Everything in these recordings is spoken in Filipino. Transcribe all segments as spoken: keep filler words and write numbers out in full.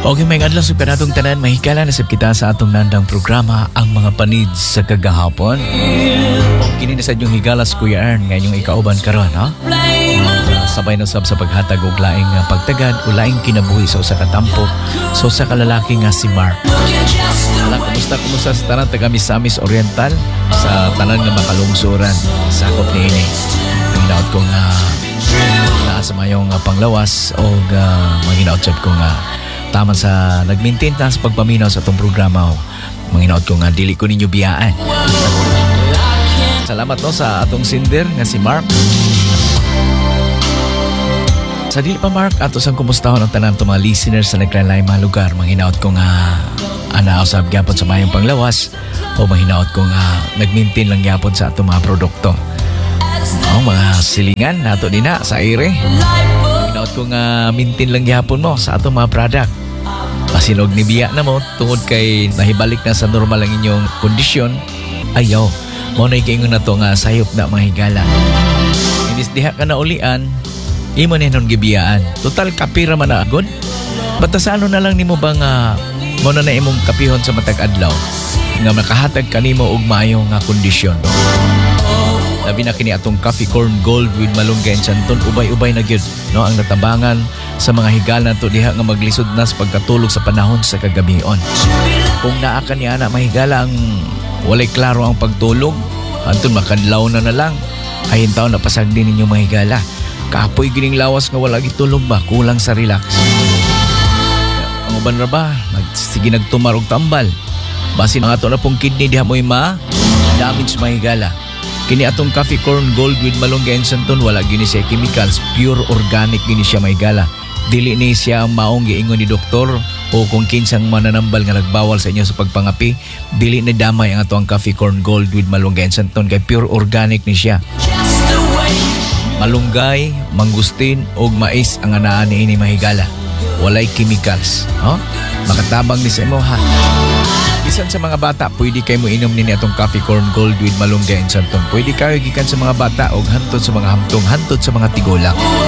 Okay, may adlaw sa kanatong tanan, mahikala na sab kita sa atong nandang programa ang mga panid sa kagahapon. O kini na sa inyong higalas Kuya Ern ngayong ikauban karon, ha? Uh, sabay na sab sa paghatag og laing uh, pagtagad o laing kinabuhi sa usa ka tampok sa usa ka lalaki nga si Mark. Ala, kumusta kumusta sa tanan taga Misamis Oriental sa tanan nga makalungsuran sakop niini. Hinaut ko nga naa sa mayong uh, panglawas o uh, manghinaut sab ko nga taman sa nag-maintain ta sa pagpaminaw sa itong programa. Mga hinaut ko nga dili ko ninyo biyaan. Salamat no sa atong sinder nga si Mark. Sa dili pa Mark, ato sang kumustahon ang tanan itong mga listeners sa naglalay mga lugar. Mga hinaut ko nga anaaw sa gyapon sa mayong panglawas o mga hinaut ko nga nag-maintain lang gyapon sa atong mga produkto. O mga silingan nato din na sa aire. Hinaut ko nga maintain lang gyapon mo sa atong mga product. Pasinog ni biya na mo tungod kay nahibalik na sa normal ang inyong kondisyon. Ayaw, mo na ikingon na to nga sayop na mga higala. Inis diha ka na ulian, imo na nun gibiyaan. Total kapira man na agod. Batasano na lang nimo ba nga mo na na imong kapihon sa matag adlaw nga makahatag kanimo og maayo nga kondisyon. Labi na kini atong coffee corn gold with malunggay and santon, ubay-ubay na gyud no ang natabangan sa mga higala nato diha nga maglisod na sa pagkatulog sa panahon sa kagabion. Kung naa ka ni ana mahigala ang walay klaro ang pagtulog, anton makadlaw na na lang. Ayin taon na pasagdi ninyo mahigala. Kapoy gining lawas nga wala gitulog ba, kulang sa relax. Ang uban ra ba, sige nagtumar og tambal. Basin ang ato na pong kidney diha mo'y ma damage mahigala. Kini atong coffee corn gold with malunggay and santon, wala gini siya chemicals, pure organic gini siya mahigala. Dili ni siya ang maong giingon ni doktor o kung kinsang mananambal nga nagbawal sa inyo sa pagpangapi, dili na damay ang atong coffee corn gold with malunggay and santon kay pure organic ni siya. Malunggay, mangustin o mais ang anaan ni ini mahigala. Walay chemicals. Oh? Makatabang ni sa imo ha. Bisan sa mga bata, pwede kayo mo inom nini atong coffee corn gold with malunggay and santon. Pwede kayo gikan sa mga bata o hantod sa mga hamtong, hantod sa mga tigulang.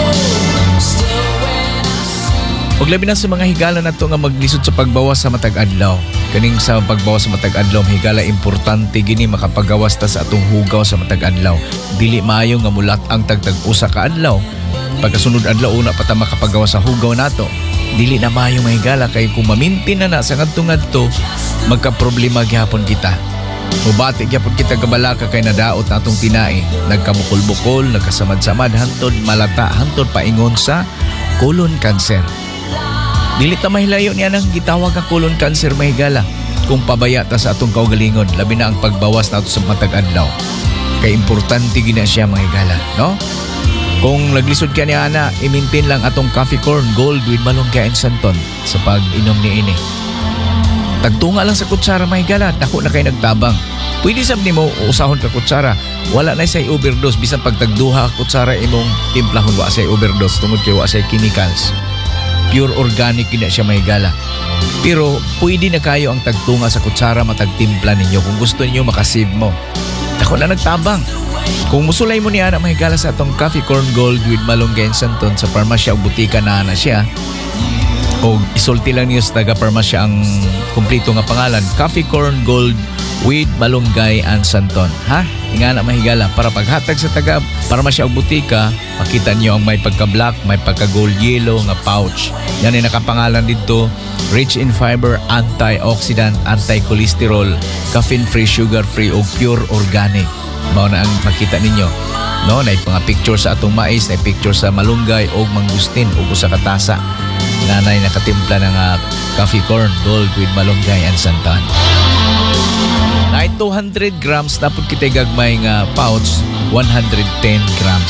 Og labi na sa mga higala na to nga maglisod sa pagbawas sa matag adlaw. Kaning sa pagbawas sa matag adlaw, higala importante gini makapagawas ta sa atong hugaw sa matag adlaw. Dili maayo nga mulat ang tagtag usa ka adlaw. Pagkasunod adlaw una pa ta makapagawas sa hugaw nato. Dili na maayo mahigala kay kung mamintin na na sa ngadto-ngadto, magka-problema gyapon kita. Mubati gyapon kita kabalaka kay nadaot natong tinai. Nagkamukol-bukol, nagkasamad-samad hantod malata, hantod paingon sa colon cancer. Dili ta mahilayo niya nang gitawag nga colon cancer mahigala kung pabaya ta sa atong kaugalingon, labi na ang pagbawas nato sa matag adlaw. Kay importante gina siya mahigala, no? Kung naglisod ka ni ana, i-maintain lang atong coffee corn gold with malunggay and santon sa pag-inom ni ini. Tagtunga lang sa kutsara mahigala, dako na kay nagtabang. Pwede sab nimo usahon ka kutsara, wala na say overdose. Bisan pag tagduha ka kutsara imong timplahon, wa say overdose tungod kay wa say chemicals. Pure organic gina siya mahigala. Pero pwede na kayo ang tagtunga sa kutsara matagtimpla ninyo kung gusto niyo makasave mo. Dako na nagtabang. Kung musulay mo niya na mahigala sa atong coffee corn gold with malunggay and santon sa parmasya o butika na na siya, o isulti lang niyo sa taga-parmasya ang kumplito nga pangalan, coffee corn gold with malunggay and santon. Ha? Nga na mahigala para paghatag sa taga-parmasya o butika, makita niyo ang may pagka-black, may pagka-gold yellow nga pouch. Yan ay nakapangalan dito, rich in fiber, antioxidant, anti-cholesterol, caffeine-free, sugar-free o pure organic. Mao na ang makita ninyo, no? Na mga picture sa atong mais, na picture sa malunggay o mangustin o usa ka tasa. Nanay nakatimpla ng uh, coffee corn gold with malunggay and santon. Na two hundred grams dapat kita gagmay nga pouch, one hundred ten grams.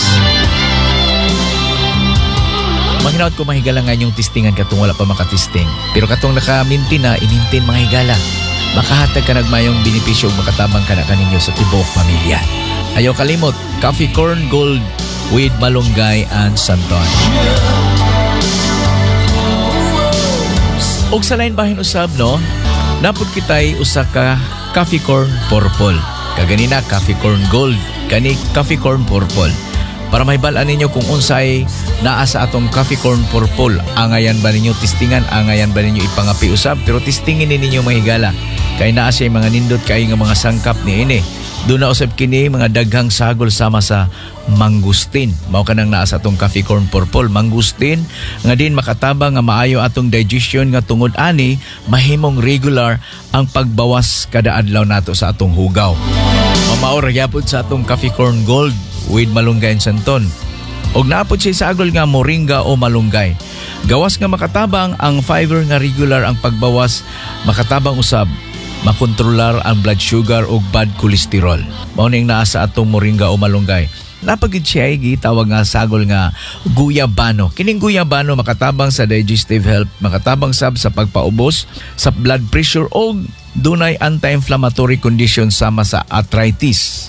Manghinaot ko mahigala nga yung testingan katong wala pa makatesting. Pero katong naka-maintain na, i-maintain mga higala. Makahatag ka nagmayong benepisyo ug makatabang ka na kaninyo sa tibuok pamilya. Ayaw kalimot, coffee corn gold with malunggay and santon. Og sa lain bahin usab, no? Napod kitay usa ka coffee corn purple. Kaganina coffee corn gold, kani coffee corn purple. Para mahibalaan ninyo kung unsay naa sa atong coffee corn purple. Angayan ba ninyo testingan? Angayan ba ninyo ipangapi usab? Pero testingin ninyo mga higala. Kay naa siya mga nindot kay nga mga sangkap ni ini. Doon na usab kini mga daghang sagol sama sa mangustin. Mao kanang naa sa atong coffee corn purple. Mangustin nga din makatabang nga maayo atong digestion nga tungod ani mahimong regular ang pagbawas kada adlaw nato sa atong hugaw. Mamaor gyapon sa atong coffee corn gold with malunggay and santon. Og naapod siya sagol nga moringa o malunggay. Gawas nga makatabang ang fiber nga regular ang pagbawas makatabang usab makontrolar ang blood sugar o bad cholesterol. Mao ning naa sa atong moringa o malunggay. Napagid siya ay gitawag nga sagol nga guyabano. Kining guyabano makatabang sa digestive health, makatabang sab sa pagpaubos sa blood pressure o dunay anti-inflammatory condition sama sa arthritis.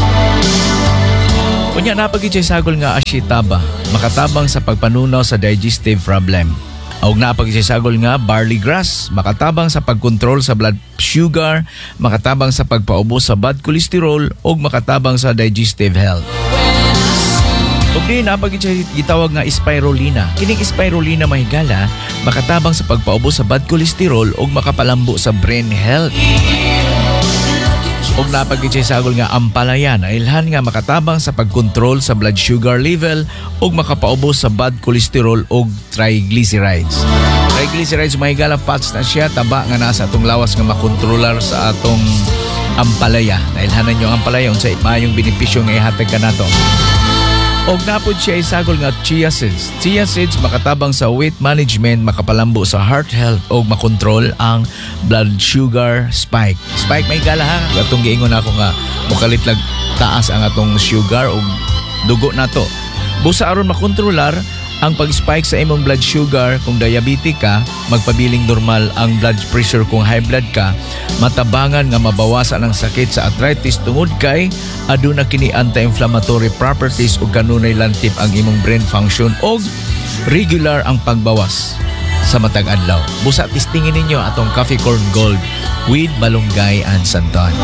Kunya napagid siya sagol nga ashitaba, makatabang sa pagpanunaw sa digestive problem. Og napagkisagol nga barley grass, makatabang sa pagkontrol sa blood sugar, makatabang sa pagpaubos sa bad cholesterol ug makatabang sa digestive health. Ug din napagitawag nga spirulina. Kining spirulina mahigala, makatabang sa pagpaubos sa bad cholesterol ug makapalambo sa brain health. Og napagkisagol nga ampalaya na ilhan nga makatabang sa pagkontrol sa blood sugar level ug makapaubos sa bad cholesterol ug triglycerides. Triglycerides mahigala fats na siya taba nga nasa atong lawas nga makontrolar sa atong ampalaya. Nailhanan niyo ang ampalaya unsay maayong benepisyo nga ihatag kanato. Og napod siya isagol nga chia seeds. Chia seeds makatabang sa weight management, makapalambo sa heart health o makontrol ang blood sugar spike. Spike may gala ha. Atong giingon ako nga mukalitlag taas ang atong sugar o dugo nato. Busa aron makontrolar ang pag-spike sa imong blood sugar kung diabetic ka, magpabiling normal ang blood pressure kung high blood ka, matabangan nga mabawasan ang sakit sa arthritis tungod kay aduna kini anti-inflammatory properties ug kanunay lantip ang imong brain function ug regular ang pagbawas sa matag adlaw. Busa testingin ninyo atong coffee corn gold with malunggay and santon.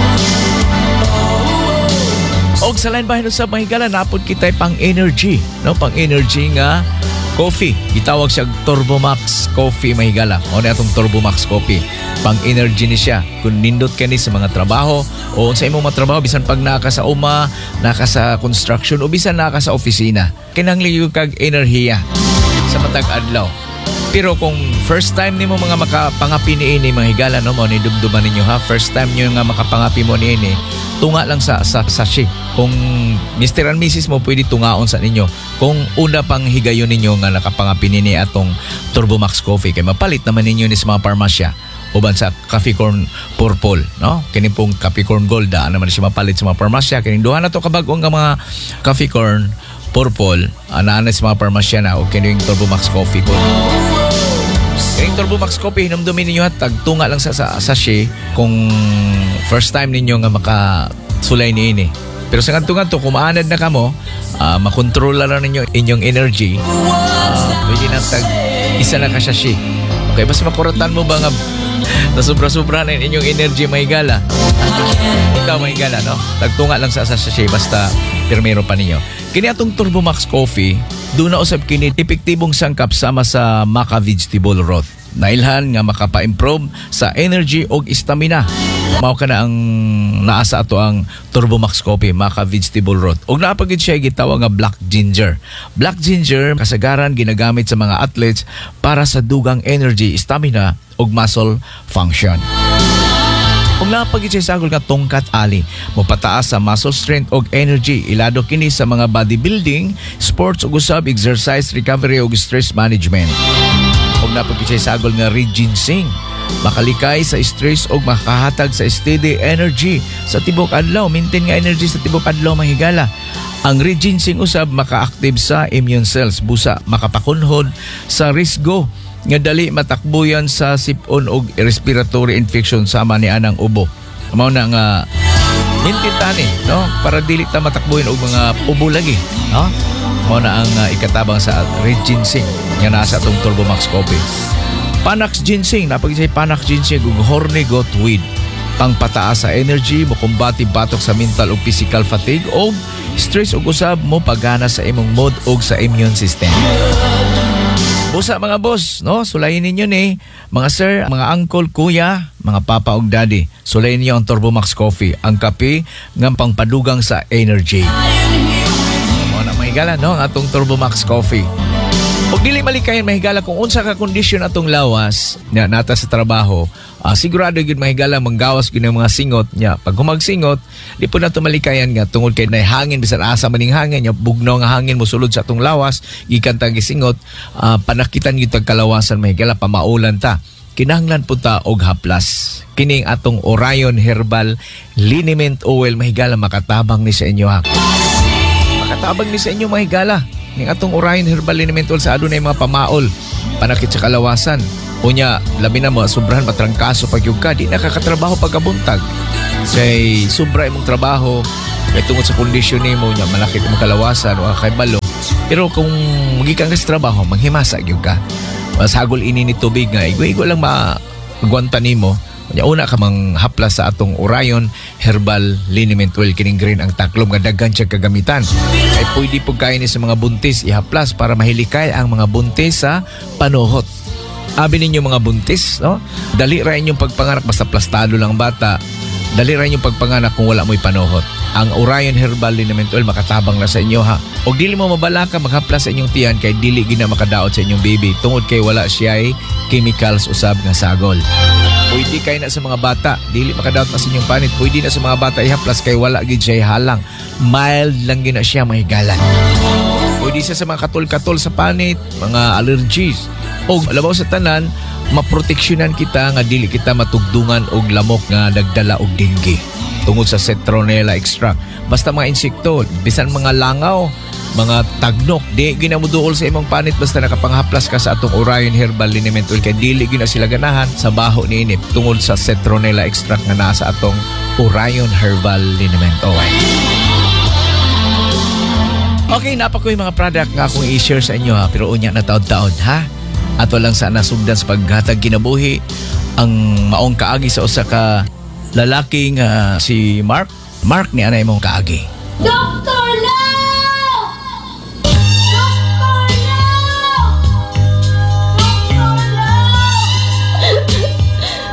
Og sa lain bahin sa mahigala napod kitay pang energy, no? Pang energy nga coffee. Gitawag siya Turbo Max Coffee mahigala. O na atong Turbo Max Coffee. Pang energy ni siya. Kung nindot ka ni sa mga trabaho o sa imong mga trabaho bisan pag naka sa uma, naka sa construction o bisan naka sa opisina. Kinahanglan kag enerhiya sa matag adlaw. Pero kung first time nimo mga makapangapi ni ini mga higala no mo ni dubduman ninyo ha, first time niyo nga makapangapi mo ni ini, tunga lang sa sa sachet. Kung Mister and Missus mo pwede tungaon sa ninyo. Kung una pang higayon ninyo nga nakapangapi nini atong Turbo Max Coffee kay mapalit naman ninyo ni sa mga parmasya uban sa coffee corn purple, no? Kini pong coffee corn gold da naman siya mapalit sa mga parmasya. Kini duha na to kabag-ong nga mga coffee corn purple, ana-ana sa mga parmasya na o kini yung Turbo Max Coffee po. Kaya Turbo Max Coffee, hinumdumin ninyo at tagtunga lang sa, sa sachet kung first time ninyo nga makasulay ni ini. Pero sa kanto-kanto, kung maanad na ka mo, uh, makontrola lang ninyo inyong energy, uh, pwede na tag isa na ka sachet. Okay, basta makuratan mo ba nga na sobra-sobra na inyong energy mahigala? Ikaw mahigala, no? Tagtunga lang sa, sa sachet, basta pirmero pa ninyo. Kini atong Turbo Max Coffee, doon na usab kini epektibong sangkap sama sa maca vegetable broth. Nailhan nga makapa-improve sa energy o stamina. Mao ka na ang naasa ato ang Turbo Max Coffee, maca vegetable broth. Og napagid siya gitawag nga black ginger. Black ginger kasagaran ginagamit sa mga athletes para sa dugang energy, stamina og muscle function. Kung napagid siya sagol nga tongkat ali, mopataas sa muscle strength og energy, ilado kini sa mga bodybuilding, sports ug usab exercise recovery ug stress management. Kung napagid siya sagol nga red ginseng, makalikay sa stress ug makahatag sa steady energy sa tibok adlaw, maintain nga energy sa tibok adlaw mahigala. Ang red ginseng usab maka-active sa immune cells, busa makapakunhod sa risgo nga dali matakbuyan sa sipon o respiratory infection sama ni anang ubo. Mao na nga nintintani, no? Para dili ta matakbuyan og mga ubo lagi, no? Mao na ang uh, ikatabang sa red ginseng nga nasa atong Turbo Max Coffee. Panax ginseng, napagisay Panax ginseng ug horny goat weed. pangpataas sa energy, mokumbati batok sa mental ug physical fatigue o stress ug usab mo pagana sa imong mood ug sa immune system. Busa mga boss, no? Sulayin ninyo ni mga sir, mga uncle, kuya, mga papa ug daddy. Sulayin niyo ang Turbo Max Coffee, ang kape nga pangpadugang sa energy. Mo na mahigala no ang atong Turbo Max Coffee. Ug dili malikayan mahigala kung unsa ka kondisyon atong lawas nya nata sa trabaho. Uh, sigurado gyud mahigala manggawas gyud ng mga singot nya. Pag humagsingot, di po nato malikayan nga tungod kay nay hangin bisan asa maning hangin nya bugnaw nga hangin mosulod sa atong lawas gikan ta gisingot, uh, panakitan gyud tag kalawasan mahigala pamaulan ta. Kinahanglan po ta og haplas. Kining atong Orion Herbal Liniment Oil mahigala makatabang ni sa inyo ha. Makatabang ni sa inyo mahigala. Ning atong Orion Herbal Liniment Oil sa adunay mga pamaol, panakit sa kalawasan. Unya, labi na mo, sobrahan matrangkaso pag yung ka, di nakakatrabaho pagkabuntag. Kay sobra imong trabaho, kay tungod sa kondisyon ni mo, nya, malakit imong kalawasan o kay balo. Pero kung magikan ka sa trabaho, manghimasa yung ka. Masagol ini ni tubig nga, igo-igo lang magwanta ni mo. Unya, una ka mang haplas sa atong Orion Herbal Liniment Oil, kining green ang taklom, nga daghan siya kagamitan. Ay pwede po kayo ni sa mga buntis, ihaplas para mahilikay ang mga buntis sa panuhot. Abi ninyo mga buntis, no? Dali ra inyong pagpanganak basta plastado lang bata. Dali ra inyong pagpanganak kung wala mo'y panuhot. Ang Orion Herbal Liniment Oil makatabang na sa inyo ha. Og dili mo mabalaka maghaplas sa inyong tiyan kay dili gina makadaot sa inyong baby tungod kay wala siya ay chemicals usab nga sagol. Pwede kay na sa mga bata, dili makadaot na sa inyong panit. Pwede na sa mga bata ihaplas kay wala gid siya halang. Mild lang gina siya mahigalan. Pwede siya sa mga katol-katol sa panit, mga allergies. O labaw sa tanan, maproteksyonan kita nga dili kita matugdungan og lamok nga nagdala og dengue tungod sa citronella extract. Basta mga insekto, bisan mga langaw, mga tagnok, di ginamuduol sa imong panit basta nakapanghaplas ka sa atong Orion Herbal Liniment Oil kay dili gina sila ganahan sa baho ni inip tungod sa citronella extract nga nasa atong Orion Herbal Liniment Oil. Okay, napakoy mga product nga akong i-share sa inyo ha, pero unya na taon-taon ha. Ato lang sana sugdan sa paghatag kinabuhi ang maong kaagi sa usa ka lalaki nga si Mark. Mark ni anay mong kaagi. Doctor Love!